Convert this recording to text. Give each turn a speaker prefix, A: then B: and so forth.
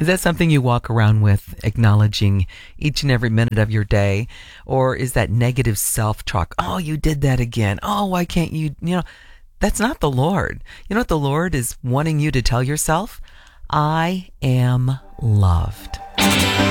A: Is that something you walk around with, acknowledging each and every minute of your day? Or is that negative self-talk? Oh, you did that again. Oh, why can't you, that's not the Lord. You know what the Lord is wanting you to tell yourself? I am loved.